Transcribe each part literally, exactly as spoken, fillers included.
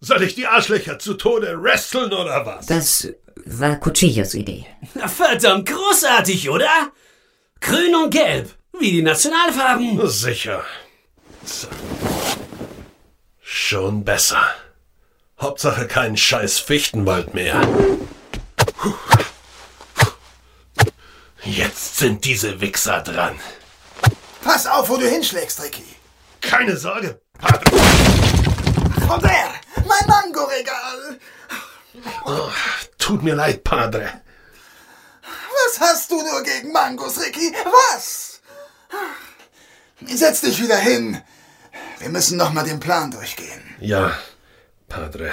Soll ich die Arschlöcher zu Tode wresteln oder was? Das war Cuchillos Idee. Na, verdammt großartig, oder? Grün und Gelb, wie die Nationalfarben. Sicher. So. Schon besser. Hauptsache kein scheiß Fichtenwald mehr. Jetzt sind diese Wichser dran. Pass auf, wo du hinschlägst, Ricky. Keine Sorge, Padre. Komm her, mein Mangoregal. Oh, tut mir leid, Padre. Was hast du nur gegen Mangos, Ricky? Was? Setz dich wieder hin. Wir müssen noch mal den Plan durchgehen. Ja, Padre.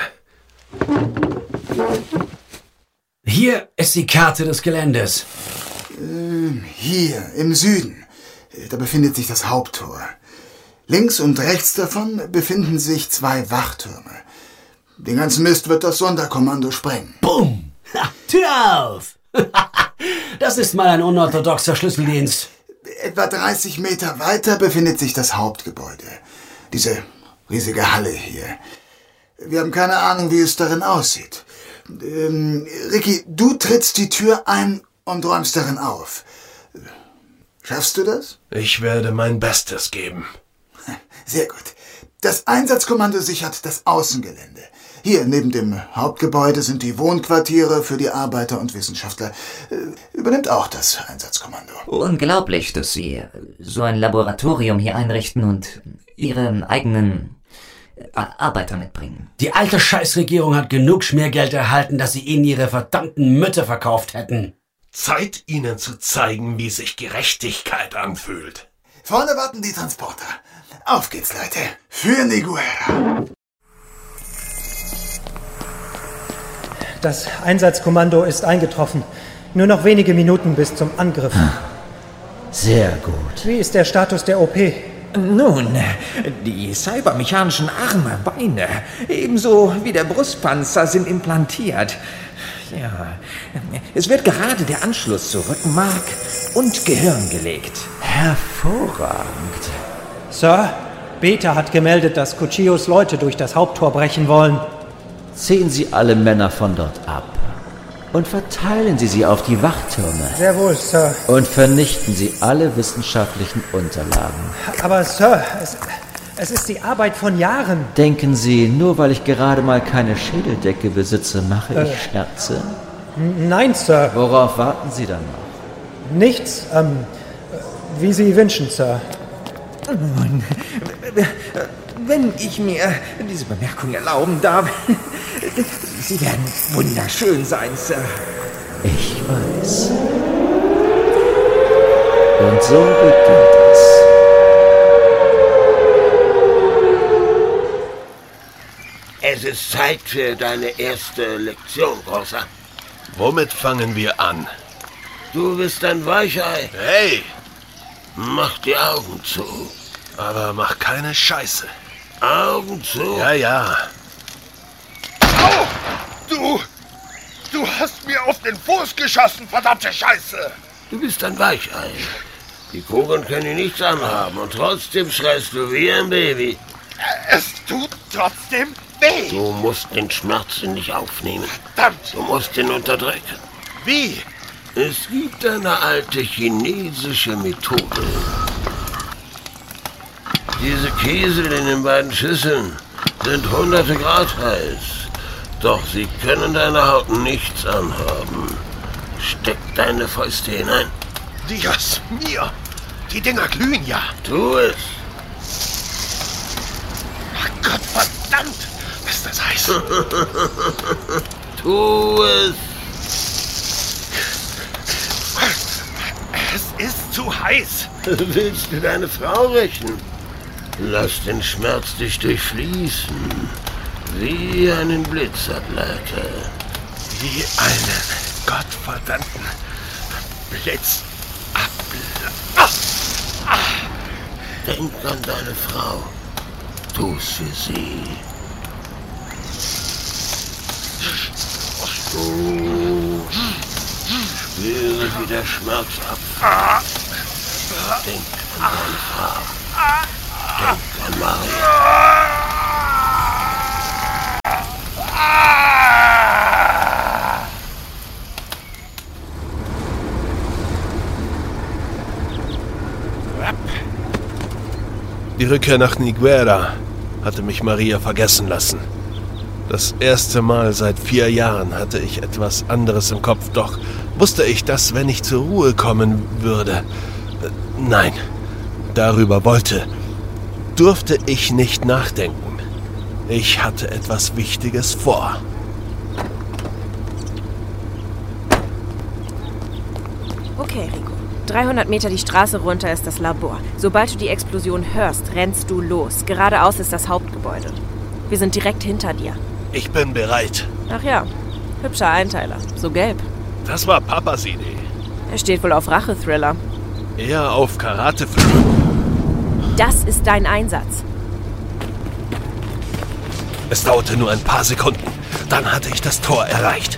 Hier ist die Karte des Geländes. Ähm, hier, im Süden. Da befindet sich das Haupttor. Links und rechts davon befinden sich zwei Wachtürme. Den ganzen Mist wird das Sonderkommando sprengen. Bumm! Ha, Tür auf! Das ist mal ein unorthodoxer Schlüsseldienst. Etwa dreißig Meter weiter befindet sich das Hauptgebäude. Diese riesige Halle hier. Wir haben keine Ahnung, wie es darin aussieht. Ähm, Ricky, du trittst die Tür ein und räumst darin auf. Schaffst du das? Ich werde mein Bestes geben. Sehr gut. Das Einsatzkommando sichert das Außengelände. Hier neben dem Hauptgebäude sind die Wohnquartiere für die Arbeiter und Wissenschaftler. Äh, übernimmt auch das Einsatzkommando. Unglaublich, dass Sie so ein Laboratorium hier einrichten und Ihre eigenen Arbeiter mitbringen. Die alte Scheißregierung hat genug Schmiergeld erhalten, dass sie ihnen ihre verdammten Mütter verkauft hätten. Zeit, ihnen zu zeigen, wie sich Gerechtigkeit anfühlt. Vorne warten die Transporter. Auf geht's, Leute. Für Niguera. Das Einsatzkommando ist eingetroffen. Nur noch wenige Minuten bis zum Angriff. Sehr gut. Wie ist der Status der O P? Nun, die cybermechanischen Arme, Beine, ebenso wie der Brustpanzer sind implantiert. Ja, es wird gerade der Anschluss zu Rückenmark und Gehirn gelegt. Hervorragend. Sir, Beta hat gemeldet, dass Cuchillos Leute durch das Haupttor brechen wollen. Ziehen Sie alle Männer von dort ab und verteilen Sie sie auf die Wachtürme. Sehr wohl, Sir. Und vernichten Sie alle wissenschaftlichen Unterlagen. Aber, Sir, es, es ist die Arbeit von Jahren. Denken Sie, nur weil ich gerade mal keine Schädeldecke besitze, mache Äh, ich Scherze? N- Nein, Sir. Worauf warten Sie dann noch? Nichts, ähm, wie Sie wünschen, Sir. Nun, wenn ich mir diese Bemerkung erlauben darf, Sie werden wunderschön sein, Sir. Ich weiß. Und so beginnt es. Es ist Zeit für deine erste Lektion, Großer. Womit fangen wir an? Du bist ein Weichei. Hey! Mach die Augen zu. Aber mach keine Scheiße. Augen zu. Ja, ja. Au! Du! Du hast mir auf den Fuß geschossen, verdammte Scheiße! Du bist ein Weichei. Die Kugeln können dir nichts anhaben und trotzdem schreist du wie ein Baby. Es tut trotzdem weh! Du musst den Schmerz in dich aufnehmen. Verdammt! Du musst ihn unterdrücken. Wie? Es gibt eine alte chinesische Methode. Diese Kiesel in den beiden Schüsseln sind hunderte Grad heiß. Doch sie können deiner Haut nichts anhaben. Steck deine Fäuste hinein. Dios mio! Die Dinger glühen ja! Tu es! Ach Gott, verdammt! Ist das heiß? Tu es! Es ist zu heiß! Willst du deine Frau rächen? Lass den Schmerz dich durchfließen. Wie einen Blitzableiter. Wie einen gottverdammten Blitzableiter. Ah! Ah! Denk an deine Frau. Tu's für sie. Oh. Spüre, wie der Schmerz abfällt. Denk an deine Frau. Denk an Maria. Die Rückkehr nach Niguera hatte mich Maria vergessen lassen. Das erste Mal seit vier Jahren hatte ich etwas anderes im Kopf, doch wusste ich, dass, wenn ich zur Ruhe kommen würde... Äh, nein, darüber wollte, durfte ich nicht nachdenken. Ich hatte etwas Wichtiges vor. Okay, Rico. dreihundert Meter die Straße runter ist das Labor. Sobald du die Explosion hörst, rennst du los. Geradeaus ist das Hauptgebäude. Wir sind direkt hinter dir. Ich bin bereit. Ach ja, hübscher Einteiler. So gelb. Das war Papas Idee. Er steht wohl auf Rache-Thriller. Eher auf Karatefilme. Das ist dein Einsatz. Es dauerte nur ein paar Sekunden. Dann hatte ich das Tor erreicht.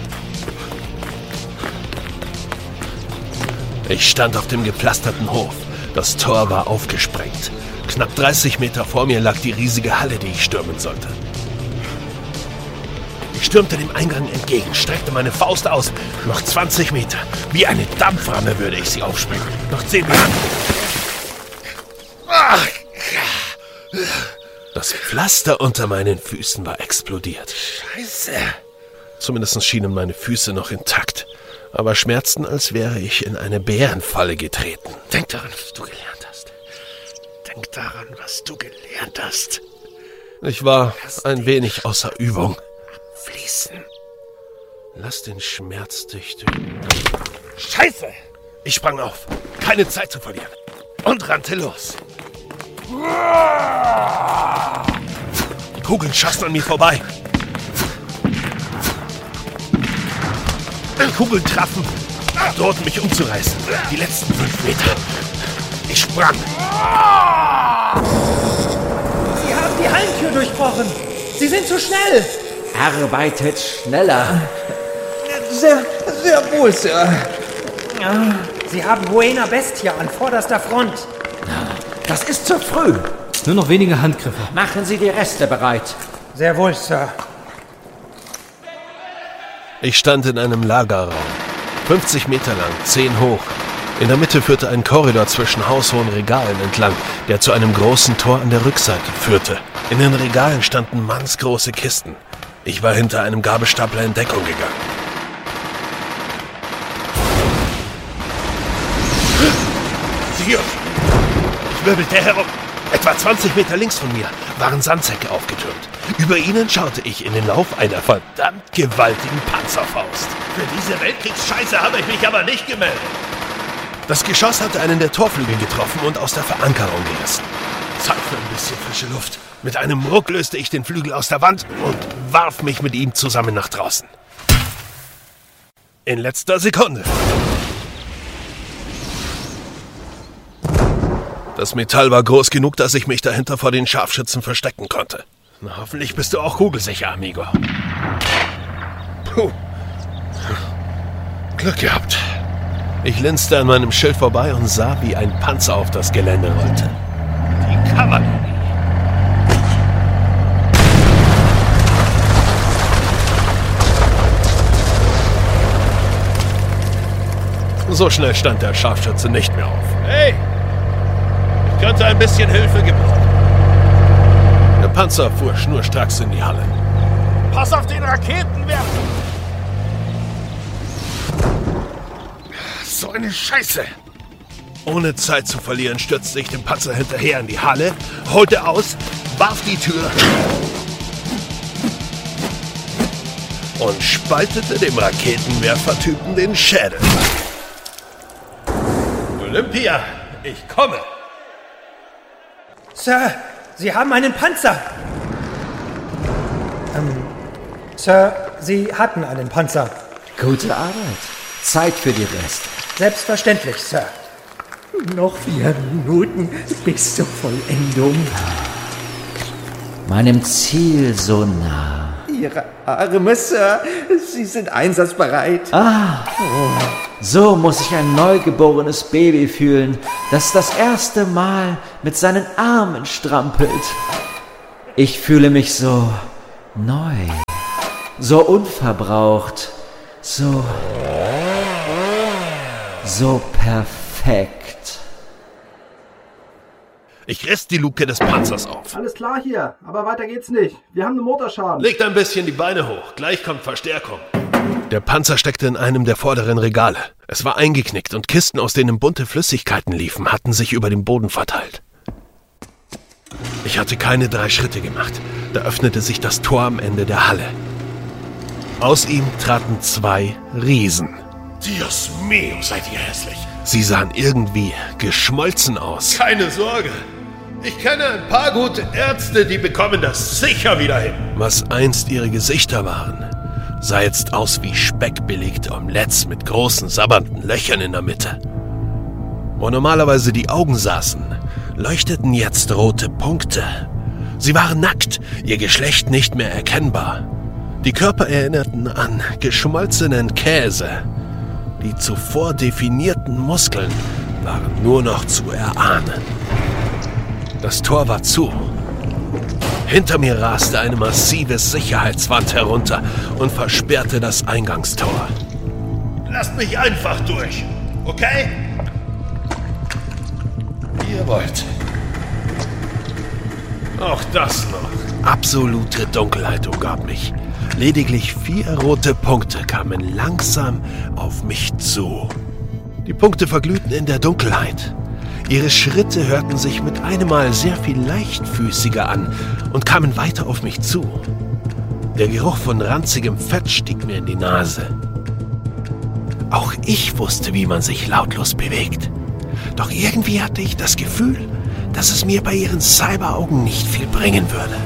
Ich stand auf dem gepflasterten Hof. Das Tor war aufgesprengt. Knapp dreißig Meter vor mir lag die riesige Halle, die ich stürmen sollte. Ich stürmte dem Eingang entgegen, streckte meine Faust aus. Noch zwanzig Meter. Wie eine Dampframme würde ich sie aufspringen. Noch zehn Meter. Das Pflaster unter meinen Füßen war explodiert. Scheiße. Zumindest schienen meine Füße noch intakt, aber schmerzten, als wäre ich in eine Bärenfalle getreten. Denk daran, was du gelernt hast. Denk daran, was du gelernt hast. Ich war ein wenig außer Übung. Fließen. Lass den Schmerz dich töten. Scheiße! Ich sprang auf. Keine Zeit zu verlieren. Und rannte los. Die Kugeln schossen an mir vorbei. Die Kugeln trafen, drohten mich umzureißen. Die letzten fünf Meter. Ich sprang. Sie haben die Hallentür durchbrochen. Sie sind zu schnell. Arbeitet schneller. Sehr, sehr wohl, Sir. Sie haben Buena Bestia an vorderster Front. Das ist zu früh. Nur noch wenige Handgriffe. Machen Sie die Reste bereit. Sehr wohl, Sir. Ich stand in einem Lagerraum. fünfzig Meter lang, zehn hoch. In der Mitte führte ein Korridor zwischen haushohen Regalen entlang, der zu einem großen Tor an der Rückseite führte. In den Regalen standen mannsgroße Kisten. Ich war hinter einem Gabelstapler in Deckung gegangen. Hier! Ich wirbelte herum. Etwa zwanzig Meter links von mir waren Sandsäcke aufgetürmt. Über ihnen schaute ich in den Lauf einer verdammt gewaltigen Panzerfaust. Für diese Weltkriegsscheiße habe ich mich aber nicht gemeldet. Das Geschoss hatte einen der Torflügel getroffen und aus der Verankerung gerissen. Zeit für ein bisschen frische Luft. Mit einem Ruck löste ich den Flügel aus der Wand und warf mich mit ihm zusammen nach draußen. In letzter Sekunde. Das Metall war groß genug, dass ich mich dahinter vor den Scharfschützen verstecken konnte. Na, hoffentlich bist du auch kugelsicher, Amigo. Puh. Glück gehabt. Ich linste an meinem Schild vorbei und sah, wie ein Panzer auf das Gelände rollte. Die Kavallerie. So schnell stand der Scharfschütze nicht mehr auf. Hey! Ich könnte ein bisschen Hilfe gebrauchen. Der Panzer fuhr schnurstracks in die Halle. Pass auf den Raketenwerfer! So eine Scheiße! Ohne Zeit zu verlieren, stürzte ich dem Panzer hinterher in die Halle, holte aus, warf die Tür und spaltete dem Raketenwerfertypen den Schädel. Olympia, ich komme! Sir, Sie haben einen Panzer. Ähm, Sir, Sie hatten einen Panzer. Gute Arbeit. Zeit für die Rest. Selbstverständlich, Sir. Noch vier Minuten bis zur Vollendung. Meinem Ziel so nah. Ihre Arme, Sir. Sie sind einsatzbereit. Ah, oh. So muss sich ein neugeborenes Baby fühlen, das das erste Mal mit seinen Armen strampelt. Ich fühle mich so neu, so unverbraucht, so, so perfekt. Ich riss die Luke des Panzers auf. Alles klar hier, aber weiter geht's nicht. Wir haben einen Motorschaden. Legt ein bisschen die Beine hoch. Gleich kommt Verstärkung. Der Panzer steckte in einem der vorderen Regale. Es war eingeknickt und Kisten, aus denen bunte Flüssigkeiten liefen, hatten sich über den Boden verteilt. Ich hatte keine drei Schritte gemacht. Da öffnete sich das Tor am Ende der Halle. Aus ihm traten zwei Riesen. Dios mio, seid ihr hässlich. Sie sahen irgendwie geschmolzen aus. Keine Sorge. Ich kenne ein paar gute Ärzte, die bekommen das sicher wieder hin. Was einst ihre Gesichter waren, sah jetzt aus wie speckbelegte Omelettes mit großen, sabbernden Löchern in der Mitte. Wo normalerweise die Augen saßen, leuchteten jetzt rote Punkte. Sie waren nackt, ihr Geschlecht nicht mehr erkennbar. Die Körper erinnerten an geschmolzenen Käse. Die zuvor definierten Muskeln waren nur noch zu erahnen. Das Tor war zu. Hinter mir raste eine massive Sicherheitswand herunter und versperrte das Eingangstor. Lasst mich einfach durch, okay? Wie ihr wollt. Auch das noch. Absolute Dunkelheit umgab mich. Lediglich vier rote Punkte kamen langsam auf mich zu. Die Punkte verglühten in der Dunkelheit. Ihre Schritte hörten sich mit einem Mal sehr viel leichtfüßiger an und kamen weiter auf mich zu. Der Geruch von ranzigem Fett stieg mir in die Nase. Auch ich wusste, wie man sich lautlos bewegt. Doch irgendwie hatte ich das Gefühl, dass es mir bei ihren Cyberaugen nicht viel bringen würde.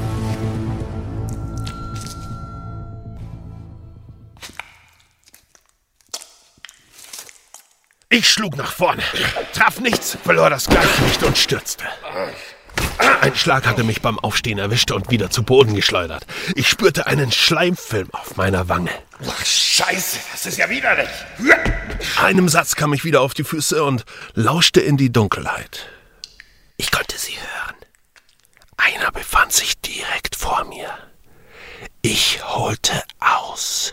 Ich schlug nach vorne, traf nichts, verlor das Gleichgewicht und stürzte. Ein Schlag hatte mich beim Aufstehen erwischt und wieder zu Boden geschleudert. Ich spürte einen Schleimfilm auf meiner Wange. Ach, Scheiße, das ist ja widerlich. Einem Satz kam ich wieder auf die Füße und lauschte in die Dunkelheit. Ich konnte sie hören. Einer befand sich direkt vor mir. Ich holte aus.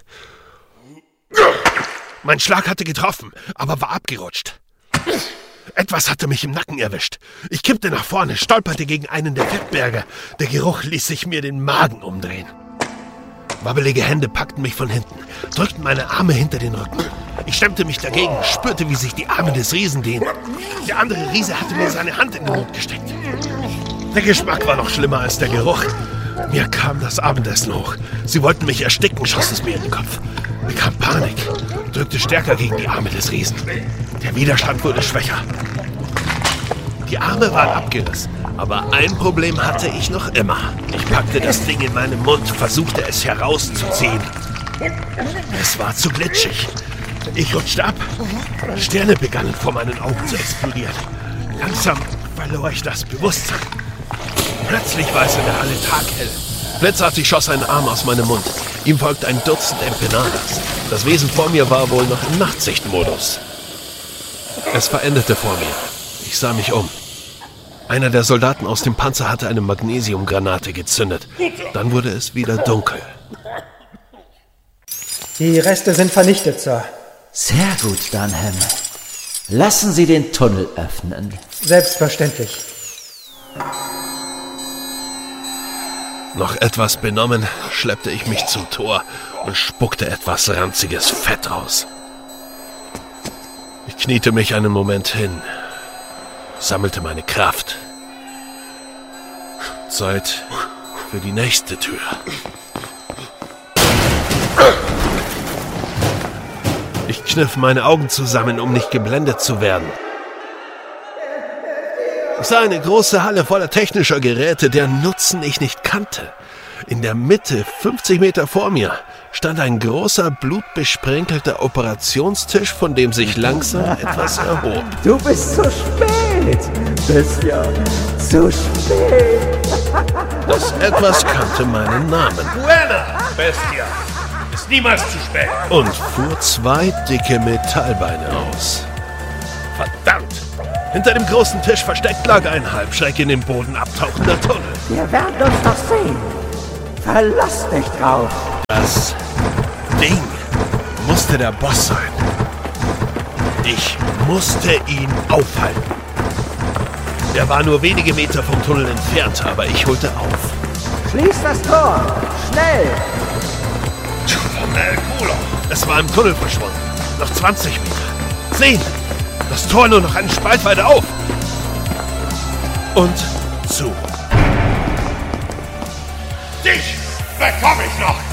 Mein Schlag hatte getroffen, aber war abgerutscht. Etwas hatte mich im Nacken erwischt. Ich kippte nach vorne, stolperte gegen einen der Fettberge. Der Geruch ließ sich mir den Magen umdrehen. Wabbelige Hände packten mich von hinten, drückten meine Arme hinter den Rücken. Ich stemmte mich dagegen, spürte, wie sich die Arme des Riesen dehnten. Der andere Riese hatte mir seine Hand in den Mund gesteckt. Der Geschmack war noch schlimmer als der Geruch. Mir kam das Abendessen hoch. Sie wollten mich ersticken, schoss es mir in den Kopf. Ich bekam Panik, drückte stärker gegen die Arme des Riesen. Der Widerstand wurde schwächer. Die Arme waren abgerissen, aber ein Problem hatte ich noch immer. Ich packte das Ding in meinen Mund, versuchte es herauszuziehen. Es war zu glitschig. Ich rutschte ab. Sterne begannen vor meinen Augen zu explodieren. Langsam verlor ich das Bewusstsein. Plötzlich war es in der Halle taghell. Blitzartig schoss ein Arm aus meinem Mund. Ihm folgte ein Dutzend Empanadas. Das Wesen vor mir war wohl noch im Nachtsichtmodus. Es verendete vor mir. Ich sah mich um. Einer der Soldaten aus dem Panzer hatte eine Magnesiumgranate gezündet. Dann wurde es wieder dunkel. Die Reste sind vernichtet, Sir. Sehr gut, Dunham. Lassen Sie den Tunnel öffnen. Selbstverständlich. Noch etwas benommen, schleppte ich mich zum Tor und spuckte etwas ranziges Fett aus. Ich kniete mich einen Moment hin, sammelte meine Kraft. Zeit für die nächste Tür. Ich kniff meine Augen zusammen, um nicht geblendet zu werden. Ich sah eine große Halle voller technischer Geräte, deren Nutzen ich nicht kannte. In der Mitte, fünfzig Meter vor mir, stand ein großer, blutbesprenkelter Operationstisch, von dem sich langsam etwas erhob. Du bist zu spät, Bestia. Zu spät. Das Etwas kannte meinen Namen. Buena, Bestia. Ist niemals zu spät. Und fuhr zwei dicke Metallbeine aus. Verdammt! Hinter dem großen Tisch versteckt lag ein halbschreck in den Boden abtauchender Tunnel. Wir werden uns doch sehen. Verlass dich drauf. Das Ding musste der Boss sein. Ich musste ihn aufhalten. Er war nur wenige Meter vom Tunnel entfernt, aber ich holte auf. Schließ das Tor! Schnell! Es war im Tunnel verschwunden. Noch zwanzig Meter. Sehen! Das Tor nur noch einen Spalt weiter auf. Und zu. Dich bekomme ich noch!